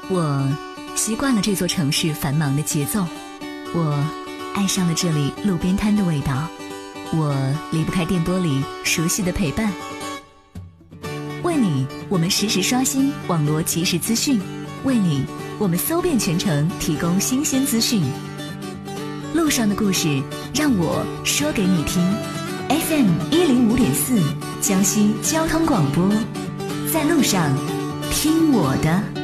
我习惯了这座城市繁忙的节奏，我爱上了这里路边摊的味道，我离不开电波里熟悉的陪伴。为你，我们实时刷新网络即时资讯，为你，我们搜遍全城提供新鲜资讯。路上的故事，让我说给你听。FM105.4，江西交通广播，在路上，听我的。